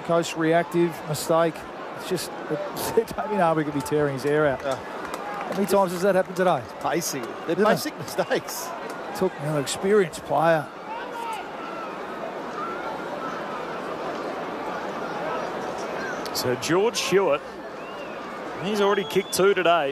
Coast reactive mistake. It's just Damien Arbury could be tearing his hair out. How many times has that happened today? Pacing. They're basic mistakes. Took an experienced player. So George Hewitt, he's already kicked 2 today.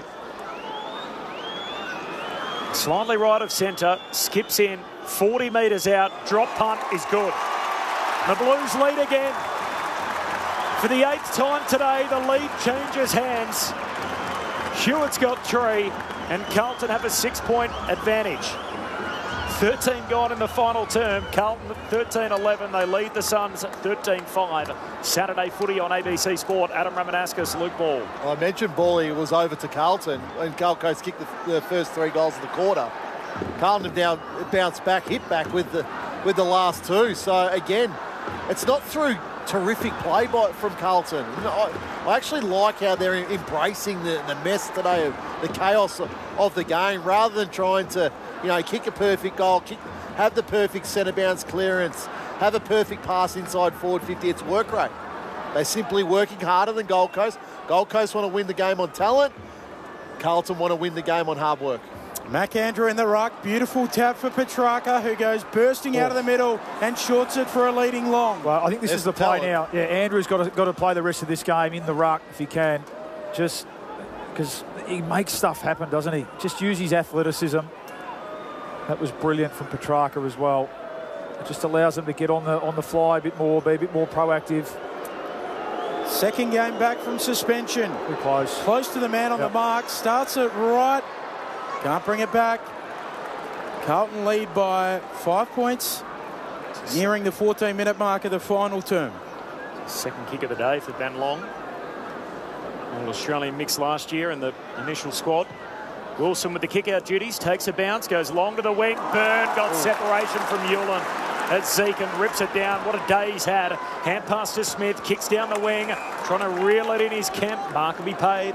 Slightly right of centre, skips in, 40 metres out, drop punt is good. The Blues lead again. For the 8th time today, the lead changes hands. Hewitt's got 3, and Carlton have a 6-point advantage. 13 gone in the final term. Carlton 13-11. They lead the Suns 13-5. Saturday footy on ABC Sport. Adam Ramanaskas, Luke Ball. Well, I mentioned Bally was over to Carlton and Gold Coast kicked the first 3 goals of the quarter. Carlton have now bounced back, hit back with the last 2. So again, it's not through terrific play from Carlton. I actually like how they're embracing the mess today, of the chaos of the game, rather than trying to, kick a perfect goal, have the perfect centre bounce clearance, have a perfect pass inside forward 50. It's work rate. They're simply working harder than Gold Coast. Gold Coast want to win the game on talent. Carlton want to win the game on hard work. McAndrew in the ruck. Beautiful tap for Petrarca, who goes bursting out of the middle and shorts it for a leading long. Well, I think this is the play now. Yeah, Andrew's got to play the rest of this game in the ruck if he can. Just because he makes stuff happen, doesn't he? Just use his athleticism. That was brilliant from Petrarca as well. It just allows him to get on the fly a bit more, be a bit more proactive. Second game back from suspension. We're close. Close to the man on the mark. Starts it right. Can't bring it back. Carlton lead by 5 points. Nearing the 14-minute mark of the final term. Second kick of the day for Ben Long. All-Australian mix last year in the initial squad. Wilson with the kick-out duties, takes a bounce, goes long to the wing. Byrne got separation from Hewlin as Zeke and rips it down. What a day he's had. Hand pass to Smith, kicks down the wing, trying to reel it in his camp. Mark will be paid.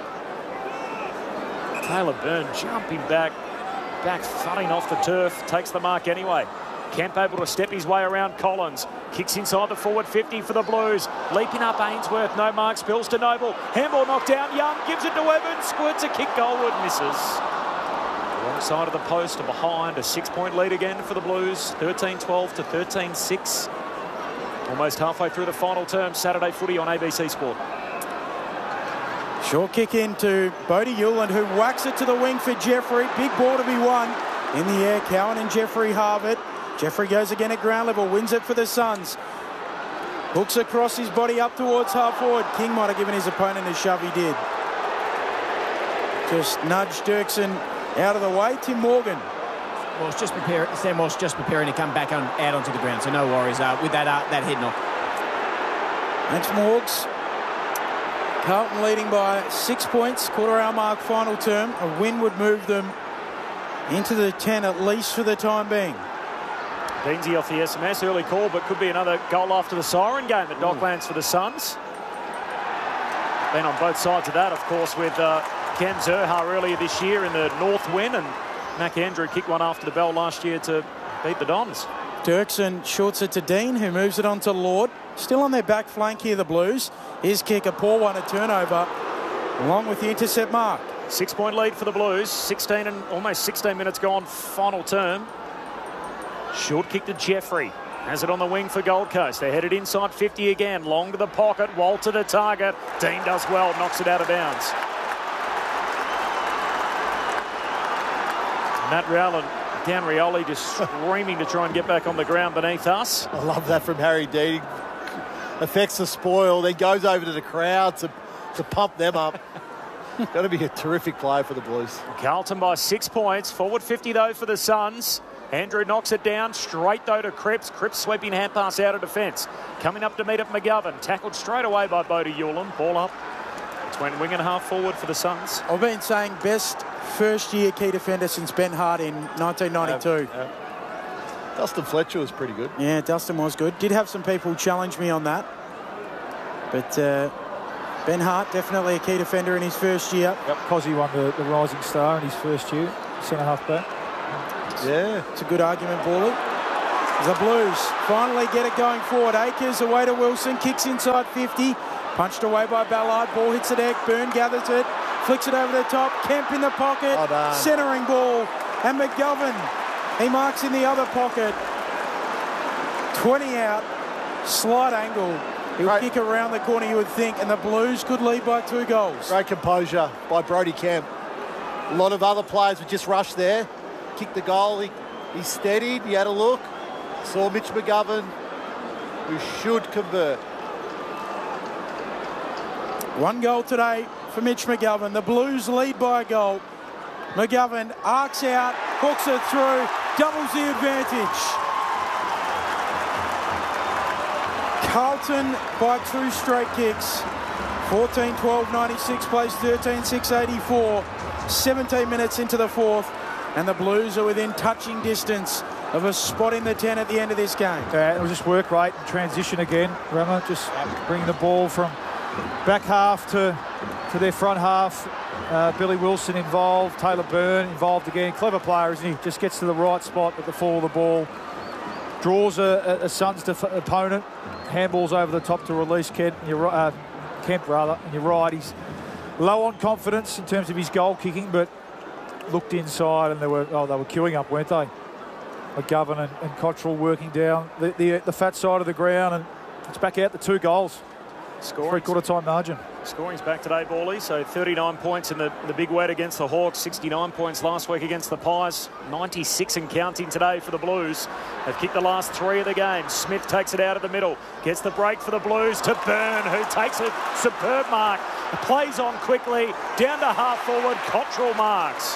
Taylor Byrne jumping back thudding off the turf, takes the mark anyway. Kemp able to step his way around Collins. Kicks inside the forward 50 for the Blues. Leaping up Ainsworth, no mark, spills to Noble. Handball knocked down, Young gives it to Evans. Squirts a kick goalward, misses. Wrong side of the post and behind. A 6-point lead again for the Blues. 13-12 to 13-6. Almost halfway through the final term. Saturday footy on ABC Sport. Short kick into Bodie Hewland, who whacks it to the wing for Jeffrey. Big ball to be won. In the air, Cowan and Jeffrey halve it. Jeffrey goes again at ground level, wins it for the Suns. Hooks across his body up towards half forward. King might have given his opponent a shove, he did. Just nudged Dirksen out of the way. Tim Morgan. Well, it's just Sam Walsh just preparing to come back out onto the ground, so no worries with that head knock. Thanks, Morgs. Carlton leading by 6 points, quarter-hour mark, final term. A win would move them into the 10 at least for the time being. Beansy off the SMS, early call, but could be another goal after the siren game at Docklands for the Suns. Been on both sides of that, of course, with Cam Zurhaar earlier this year in the North win, and McAndrew kicked one after the bell last year to beat the Dons. Dirksen shorts it to Dean, who moves it on to Lord. Still on their back flank here, the Blues. His kick, a poor one, a turnover, along with the intercept mark. 6-point lead for the Blues. 16 and almost 16 minutes gone, final term. Short kick to Jeffrey. Has it on the wing for Gold Coast. They're headed inside 50 again. Long to the pocket. Walt to the target. Dean does well. Knocks it out of bounds. Matt Rowland, Dan Rioli just screaming to try and get back on the ground beneath us. I love that from Harry Dean. Affects the spoil. Then goes over to the crowd to pump them up. Going to be a terrific play for the Blues. Carlton by 6 points. Forward 50 though for the Suns. Andrew knocks it down, straight though to Cripps. Cripps sweeping hand pass out of defence. Coming up to meet up McGovern. Tackled straight away by Bodie Hewlin. Ball up between wing and half forward for the Suns. I've been saying best first-year key defender since Ben Hart in 1992. Dustin Fletcher was pretty good. Yeah, Dustin was good. Did have some people challenge me on that. But Ben Hart, definitely a key defender in his first year. Yep, Cozzy won the Rising Star in his first year, centre-half back. Yeah. It's a good argument, Bally. The Blues finally get it going forward. Akers away to Wilson, kicks inside 50. Punched away by Ballard. Ball hits the deck. Byrne gathers it. Flicks it over the top. Kemp in the pocket. Centering ball. And McGovern, he marks in the other pocket. 20 out. Slight angle. He'll kick around the corner, you would think, and the Blues could lead by 2 goals. Great composure by Brodie Kemp. A lot of other players would just rush there. Kicked the goal. He steadied. He had a look. Saw Mitch McGovern, who should convert. 1 goal today for Mitch McGovern. The Blues lead by a goal. McGovern arcs out, hooks it through, doubles the advantage. Carlton by 2 straight kicks. 14-12-96 plays 13-6-84. 17 minutes into the 4th, and the Blues are within touching distance of a spot in the 10 at the end of this game. It was just work rate and transition again. Rama just bringing the ball from back half to their front half. Billy Wilson involved, Taylor Byrne involved again. Clever player, isn't he? Just gets to the right spot at the fall of the ball. Draws a Suns opponent. Handballs over the top to release Kemp, and you're right. He's low on confidence in terms of his goal kicking, but looked inside and they were queuing up, weren't they? McGovern and Cottrell working down the fat side of the ground, and it's back out the 2 goals. Three-quarter time margin. Scoring's back today, Bally. So 39 points in the big wet against the Hawks, 69 points last week against the Pies, 96 and counting today for the Blues. They've kicked the last 3 of the game. Smith takes it out of the middle, gets the break for the Blues to Byrne, who takes a superb mark. Plays on quickly, down to half forward, Cottrell marks.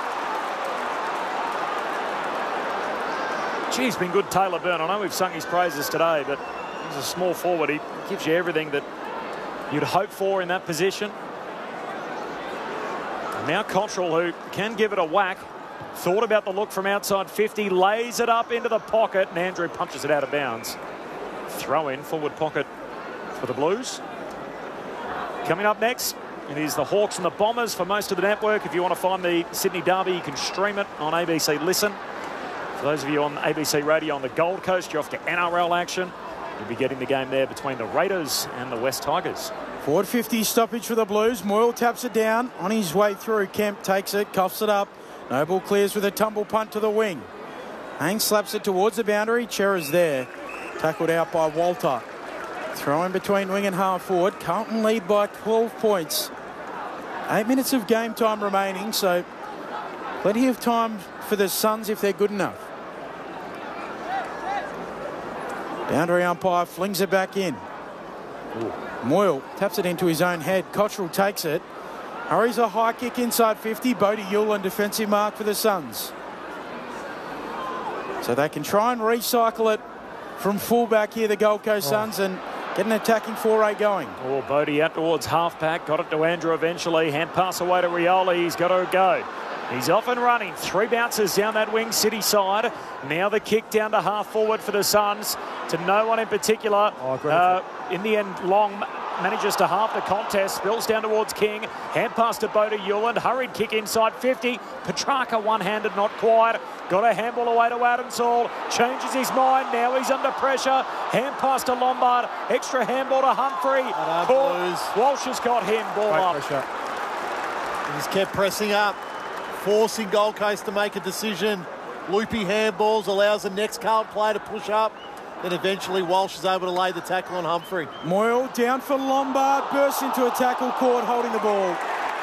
Gee, he's been good, Taylor Byrne. I know we've sung his praises today, but he's a small forward. He gives you everything that you'd hope for in that position. And now Cottrell, who can give it a whack, thought about the look from outside 50, lays it up into the pocket, and Andrew punches it out of bounds. Throw in, forward pocket for the Blues. Coming up next, it is the Hawks and the Bombers for most of the network. If you want to find the Sydney Derby, you can stream it on ABC Listen. For those of you on ABC Radio on the Gold Coast, you're off to NRL action. You'll be getting the game there between the Raiders and the West Tigers. Forward 50 stoppage for the Blues. Moyle taps it down. On his way through, Kemp takes it, cuffs it up. Noble clears with a tumble punt to the wing. Haynes slaps it towards the boundary. Chera's there. Tackled out by Walter. Throw in between wing and half forward. Carlton lead by 12 points. 8 minutes of game time remaining, so plenty of time for the Suns if they're good enough. Boundary umpire flings it back in. Moyle taps it into his own head. Cottrell takes it. Hurries a high kick inside 50. Bodie Yulin defensive mark for the Suns. So they can try and recycle it from fullback here, the Gold Coast Suns, and get an attacking foray going. Bodie out towards half-back. Got it to Andrew eventually. Hand pass away to Rioli. He's got to go. He's off and running. 3 bounces down that wing city side. Now the kick down to half forward for the Suns. To no one in particular. In the end, Long manages to half the contest. Spills down towards King. Hand pass to Bodie Yulin. Hurried kick inside 50. Petrarca one-handed, not quite. Got a handball away to Adams Hall. Changes his mind. Now he's under pressure. Hand pass to Lombard. Extra handball to Humphrey. Walsh has got him. Ball up. Pressure. He's kept pressing up, forcing Gold Coast to make a decision. Loopy handballs allows the next Carlton player to push up. Then eventually Walsh is able to lay the tackle on Humphrey. Moyle down for Lombard. Bursts into a tackle court holding the ball.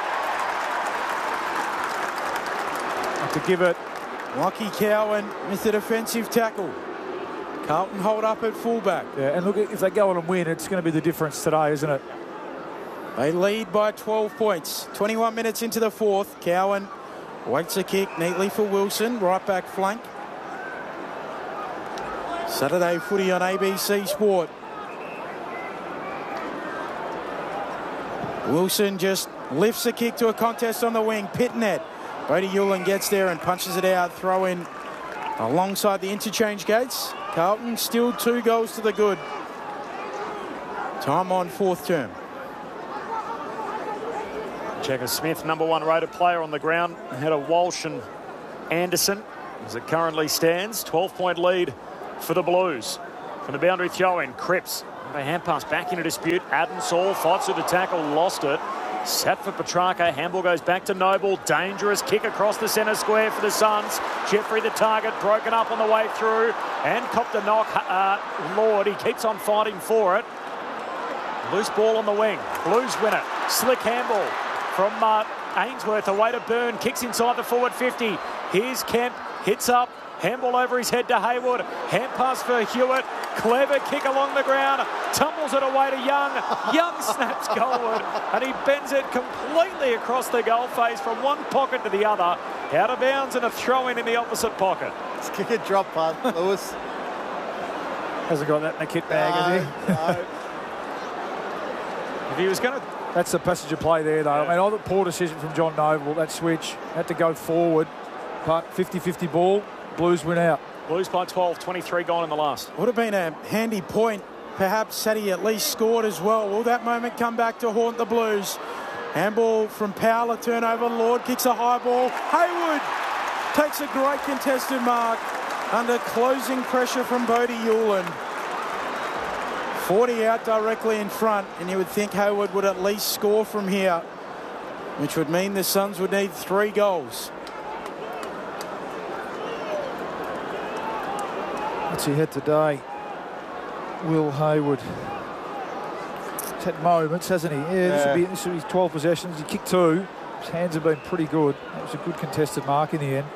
Have to give it. Lockie Cowan with the defensive tackle. Carlton hold up at fullback. Yeah, and look, if they go on and win, it's going to be the difference today, isn't it? They lead by 12 points. 21 minutes into the 4th. Cowan waits a kick neatly for Wilson. Right back flank. Saturday footy on ABC Sport. Wilson just lifts a kick to a contest on the wing. Pitnet. Bodie Yulin gets there and punches it out. Throw in alongside the interchange gates. Carlton still 2 goals to the good. Time on 4th term. Jagger Smith, number 1 rated player on the ground, ahead of Walsh and Anderson as it currently stands. 12-point lead for the Blues. From the boundary throw-in, Cripps. A hand pass back into dispute. Adensall fights through the tackle, lost it. Sat for Petrarca. Handball goes back to Noble. Dangerous kick across the centre square for the Suns. Jeffrey the target, broken up on the way through. And copped a knock. Lord, he keeps on fighting for it. Loose ball on the wing. Blues win it. Slick handball from Ainsworth away to Byrne. Kicks inside the forward 50. Here's Kemp. Hits up. Handball over his head to Hayward. Hand pass for Hewitt. Clever kick along the ground. Tumbles it away to Young. Young snaps goalward. And he bends it completely across the goal face from one pocket to the other. Out of bounds and a throw-in in the opposite pocket. Let's kick a drop punt, Lewis. Hasn't got that in the kit bag, has he? No. If he was going to... That's the passage of play there, though. Yeah. I mean, poor decision from John Noble. That switch had to go forward. But 50-50 ball. Blues win out. Blues by 12, 23 gone in the last. Would have been a handy point. Perhaps had he at least scored as well. Will that moment come back to haunt the Blues? Handball from Powell, a turnover. Lord kicks a high ball. Hayward takes a great contested mark under closing pressure from Bodie Hewland. 40 out directly in front, and you would think Hayward would at least score from here, which would mean the Suns would need 3 goals. What's he had today? Will Hayward. He's had moments, hasn't he? Yeah, this will be 12 possessions. He kicked 2. His hands have been pretty good. That was a good contested mark in the end.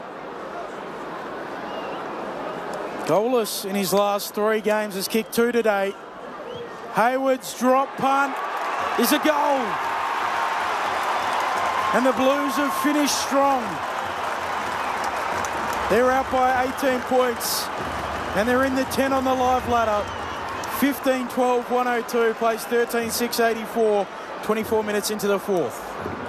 Goalless in his last 3 games, has kicked 2 today. Hayward's drop punt is a goal. And the Blues have finished strong. They're out by 18 points. And they're in the 10 on the live ladder. 15-12-102, plays 13-6-84, 24 minutes into the 4th.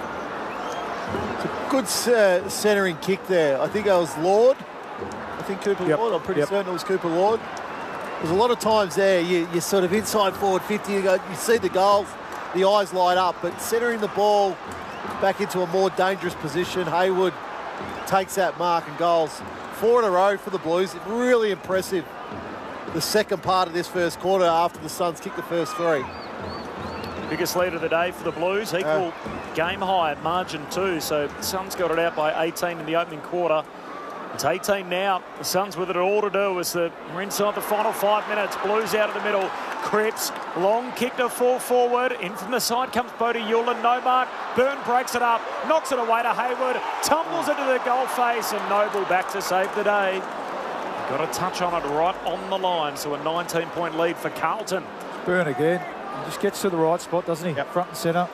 Good centering kick there. I think that was Lord. I think Cooper Lord. I'm pretty certain it was Cooper Lord. There's a lot of times there, you're sort of inside forward 50, you see the goals, the eyes light up, but centering the ball back into a more dangerous position, Hayward takes that mark and goals. 4 in a row for the Blues. Really impressive. The second part of this first quarter after the Suns kicked the first 3. Biggest lead of the day for the Blues. Equal game high at margin 2. So Suns got it out by 18 in the opening quarter. It's 18 now. The Suns with it all to do as we're inside the final 5 minutes. Blues out of the middle. Cripps, long kick to full forward. In from the side comes Bodie Hewland. No mark. Byrne breaks it up. Knocks it away to Hayward. Tumbles into the goal face and Noble back to save the day. Got a touch on it right on the line. So a 19-point lead for Carlton. Byrne again. He just gets to the right spot, doesn't he? Yep. Front and centre.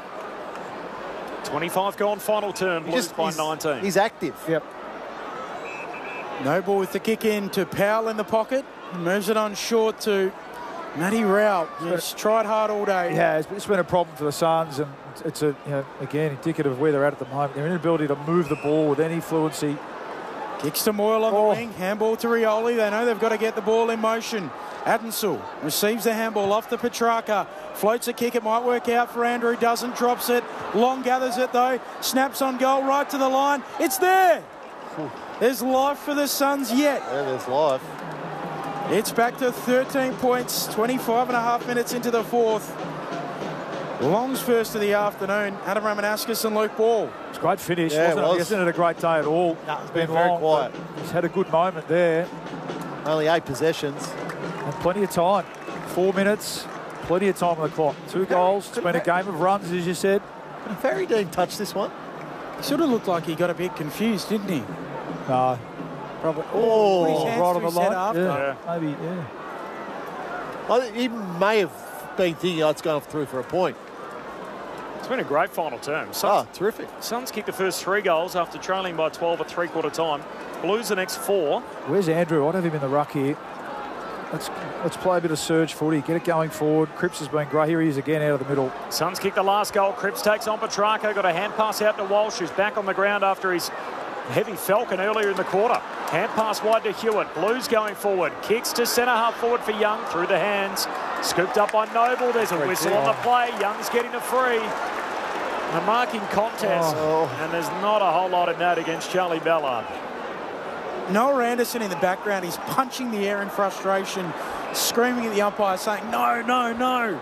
25 gone final term. Blues by 19. He's active. Yep. Noble with the kick in to Powell in the pocket. Moves it on short to Matty Rowell. He's tried hard all day. Yeah, it's been a problem for the Suns, and it's again indicative of where they're at the moment. Their inability to move the ball with any fluency. Kicks to Moyle on the wing. Handball to Rioli. They know they've got to get the ball in motion. Adensall receives the handball off to Petrarca. Floats a kick. It might work out for Andrew. Doesn't. Drops it. Long gathers it though. Snaps on goal right to the line. It's there. There's life for the Suns yet. Yeah, there's life. It's back to 13 points, 25 and a half minutes into the 4th. Long's first of the afternoon. Adam Ramanauskas and Luke Ball. It's a great finish, Yeah, wasn't it? Isn't it a great day at all? No, it's been very long, quiet. He's had a good moment there. Only 8 possessions. And plenty of time. 4 minutes, plenty of time on the clock. 2 goals. It's been a game of runs, as you said. Ferry didn't touch this one. He sort of looked like he got a bit confused, didn't he? No. Probably. Oh, Put his hands right to on the his head line. after. Yeah, maybe, yeah. I think he may have been thinking, it's going through for a point. It's been a great final term. Terrific. Suns kicked the first 3 goals after trailing by 12 at three-quarter time. Blues the next 4. Where's Andrew? I'd have him in the ruck here. Let's play a bit of surge footy. Get it going forward. Cripps has been great. Here he is again out of the middle. Suns kick the last goal. Cripps takes on Petrarca. Got a hand pass out to Walsh, who's back on the ground after his heavy falcon earlier in the quarter. Hand pass wide to Hewitt. Blues going forward. Kicks to centre half forward for Young through the hands. Scooped up by Noble. There's a whistle on the play. Young's getting a free. A marking contest. And there's not a whole lot in that against Charlie Ballard. Noah Anderson in the background, he's punching the air in frustration, screaming at the umpire, saying, no, no, no.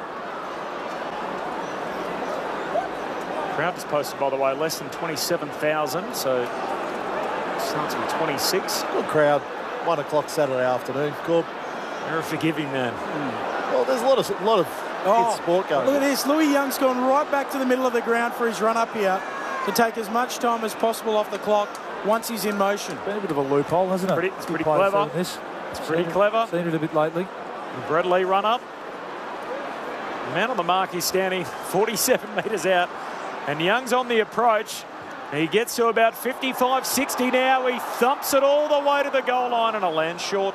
Crowd is posted, by the way, less than 27,000, so it starts with 26. Good crowd. 1 o'clock Saturday afternoon. Good. You're a forgiving man. Well, there's a lot of good sport going Look on. at this. Louis Young's gone right back to the middle of the ground for his run up here to take as much time as possible off the clock once he's in motion. Been a bit of a loophole, hasn't it? It's pretty clever. This. It's pretty clever. Seen it a bit lately. Brett Lee run up. Man on the mark is standing 47 metres out. And Young's on the approach. He gets to about 55, 60 now. He thumps it all the way to the goal line and a land short.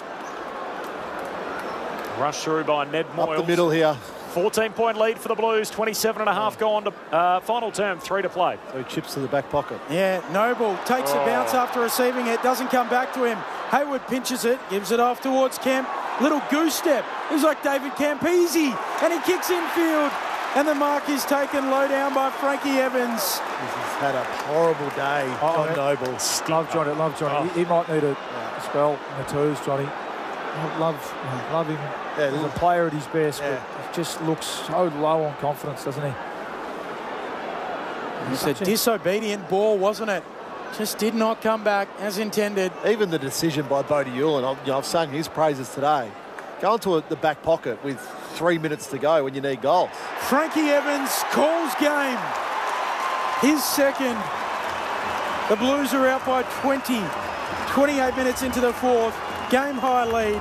Rushed through by Ned Moyles. Up the middle here. 14-point lead for the Blues. 27.5 gone to final term. 3 to play. So he chips to the back pocket. Yeah, Noble takes a bounce after receiving it. Doesn't come back to him. Hayward pinches it. Gives it off towards Kemp. Little goose step. He's like David Campese. And he kicks infield. And the mark is taken low down by Frankie Evans. He's had a horrible day, John Noble. Love Johnny. He might need a spell in the twos, Johnny. Love him as a player at his best, but he just looks so low on confidence, doesn't he? It's a disobedient ball, wasn't it? Just did not come back as intended. Even the decision by Bodie Hewlin, I've sung his praises today. Going to the back pocket with 3 minutes to go when you need goals. Frankie Evans calls game. His second. The Blues are out by 20. 28 minutes into the fourth. Game high lead.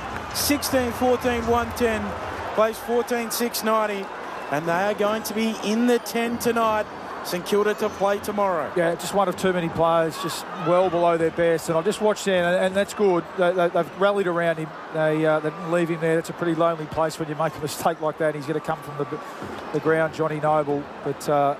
16-14, 110. Plays 14-6-90. And they are going to be in the 10 tonight. St Kilda to play tomorrow. Yeah, just one of too many players, just well below their best. And I just watched there, and that's good. They've rallied around him. They didn't leave him there. It's a pretty lonely place when you make a mistake like that. He's going to come from the ground, Johnny Noble. But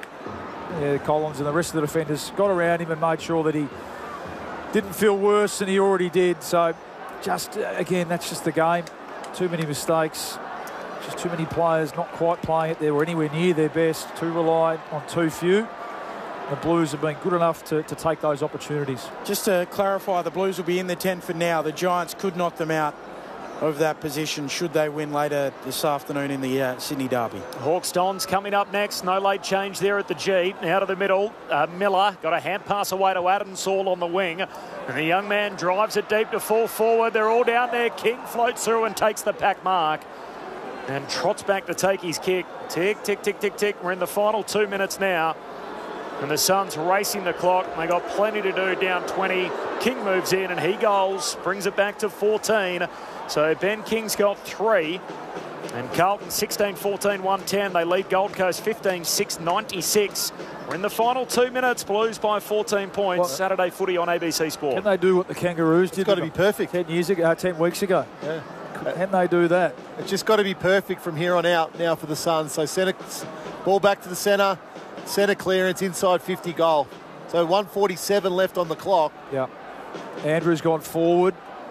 Collins and the rest of the defenders got around him and made sure that he didn't feel worse than he already did. So just, again, that's just the game. Too many mistakes. Just too many players not quite playing it there or anywhere near their best, too reliant on too few. The Blues have been good enough to take those opportunities. Just to clarify, the Blues will be in the 10 for now. The Giants could knock them out of that position should they win later this afternoon in the Sydney Derby. Hawks Dons coming up next. No late change there at the G. Out of the middle, Miller got a hand pass away to Adam Saul on the wing. And the young man drives it deep to fall forward. They're all down there. King floats through and takes the pack mark. And trots back to take his kick. Tick, tick, tick, tick, tick. We're in the final 2 minutes now. And the Suns racing the clock. They got plenty to do, down 20. King moves in and he goals. Brings it back to 14. So Ben King's got 3. And Carlton 16-14, 110. They lead Gold Coast 15-6, 96. We're in the final 2 minutes. Blues by 14 points. Well, Saturday footy on ABC Sport. Can they do what the Kangaroos did? It's got to be perfect. 10 weeks ago. Yeah. Can they do that? It's just got to be perfect from here on out now for the Suns. So centre, ball back to the centre, centre clearance, inside 50 goal. So 1:47 left on the clock. Yeah. Andrew's gone forward.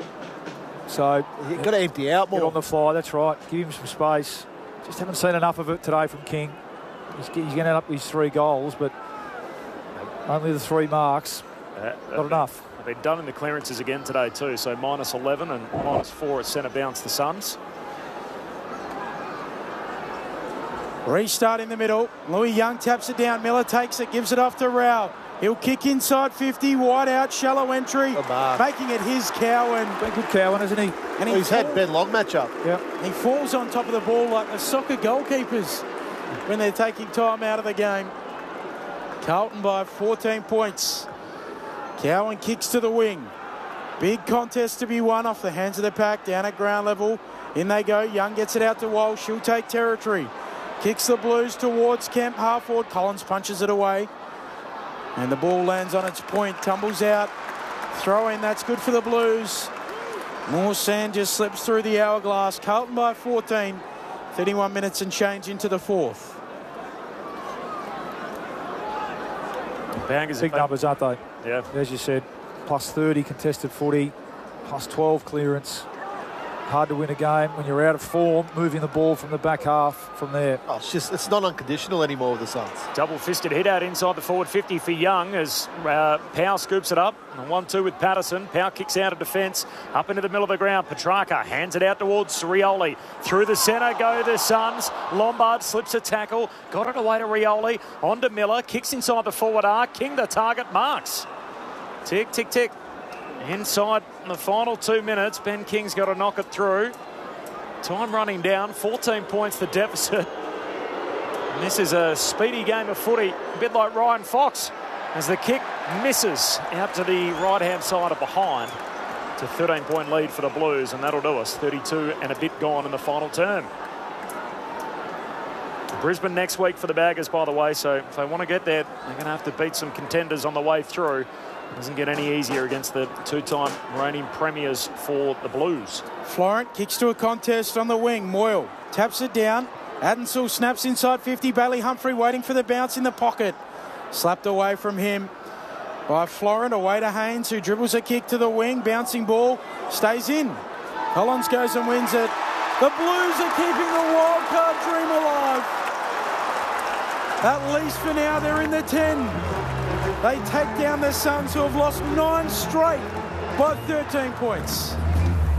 So You've got to empty out get more. on the fly, that's right. Give him some space. Just haven't seen enough of it today from King. He's going to end up with his 3 goals, but only the 3 marks. Not enough. They've done in the clearances again today too, so -11 and -4 at centre bounce the Suns. Restart in the middle. Louis Young taps it down. Miller takes it, gives it off to Rao. He'll kick inside 50, wide out, shallow entry, making it his Cowan. Been good Cowan, hasn't he? And He's had Ben Long match up. Yeah. He falls on top of the ball like the soccer goalkeepers when they're taking time out of the game. Carlton by 14 points. Cowan kicks to the wing. Big contest to be won off the hands of the pack, down at ground level. In they go. Young gets it out to Walsh. She'll take territory. Kicks the Blues towards Kemp. Half forward. Collins punches it away. And the ball lands on its point. Tumbles out. Throw in. That's good for the Blues. More sand just slips through the hourglass. Carlton by 14. 31 minutes and change into the fourth. Bangers Big numbers, aren't they? Yeah. As you said, +30 contested footy, +12 clearance. Hard to win a game when you're out of form, moving the ball from the back half from there. Oh, it's not unconditional anymore with the Suns. Double-fisted hit out inside the forward 50 for Young as Powell scoops it up. 1-2 with Patterson. Powell kicks out of defence, up into the middle of the ground. Petrarca hands it out towards Rioli. Through the centre go the Suns. Lombard slips a tackle, got it away to Rioli. On to Miller, kicks inside the forward arc. King the target, marks. Tick, tick, tick. Inside the final 2 minutes, Ben King's got to knock it through. Time running down, 14 points the deficit. And this is a speedy game of footy, a bit like Ryan Fox, as the kick misses out to the right-hand side of behind. It's a 13-point lead for the Blues, and that'll do us. 32 and a bit gone in the final term. Brisbane next week for the Baggers, by the way, so if they want to get there, they're going to have to beat some contenders on the way through. Doesn't get any easier against the two-time reigning premiers for the Blues. Florent kicks to a contest on the wing. Moyle taps it down. Addensill snaps inside 50. Bailey Humphrey waiting for the bounce in the pocket. Slapped away from him by Florent. Away to Haynes, who dribbles a kick to the wing. Bouncing ball stays in. Collins goes and wins it. The Blues are keeping the wildcard dream alive. At least for now, they're in the 10. They take down the Suns, who have lost 9 straight by 13 points.